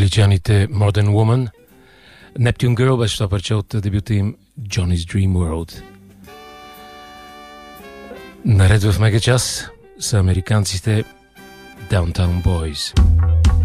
Англичаните Modern Woman. Neptune Girl беше това парче от дебюта им Johnny's Dream World. Наред в мегачас са американците Downtown Boys.